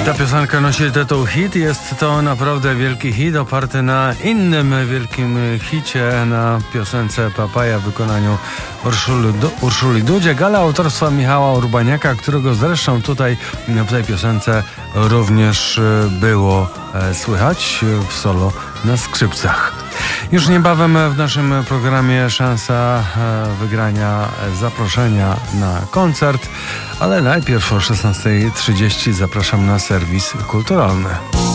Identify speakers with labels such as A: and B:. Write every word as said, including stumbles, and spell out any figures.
A: Ta piosenka nosi tytuł Hit. Jest to naprawdę wielki hit oparty na innym wielkim hicie, na piosence Papaja w wykonaniu Urszuli, du- Urszuli Dudziek, ale autorstwa Michała Urbaniaka, którego zresztą tutaj w tej piosence również było słychać w solo na skrzypcach. Już niebawem w naszym programie szansa wygrania zaproszenia na koncert, ale najpierw o szesnasta trzydzieści zapraszam na serwis kulturalny.